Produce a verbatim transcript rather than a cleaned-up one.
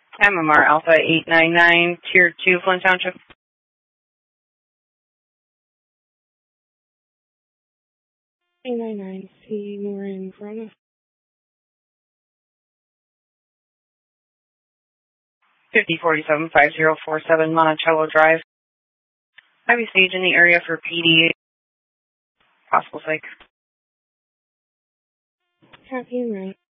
M M R Alpha eight nine nine, Tier two, Flint Township. eight nine nine, C. Marin, Corona. fifty forty-seven, five zero four seven, Monticello Drive. Have you staged in the area for P D A? Possible psych. Copy and right.